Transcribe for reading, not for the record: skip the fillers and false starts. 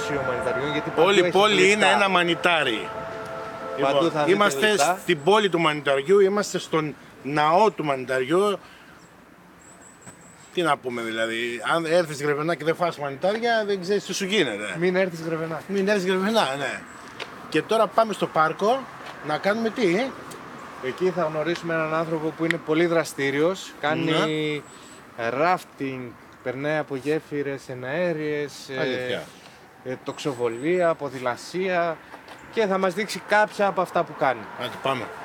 οργάνωση ομανιταριών. Γιατί Όλη η έχει πόλη κλειστά. είναι ένα μανιτάρι. Παντού Λοιπόν, θα δείτε είμαστε κλειστά. στην πόλη του μανιταριού, είμαστε στον ναό του μανιταριού. Τι να πούμε δηλαδή, αν έρθεις Γρεβενά και δεν φας μανιτάρια, δεν ξέρεις τι σου γίνεται. Μην έρθεις Γρεβενά. Μην έρθεις Γρεβενά, ναι. Και τώρα πάμε στο πάρκο να κάνουμε τι. Εκεί θα γνωρίσουμε έναν άνθρωπο που είναι πολύ δραστήριος. Κάνει rafting, περνάει από γέφυρες εναέριες, Αλήθεια. τοξοβολία, ποδηλασία και θα μας δείξει κάποια από αυτά που κάνει. Άντε πάμε.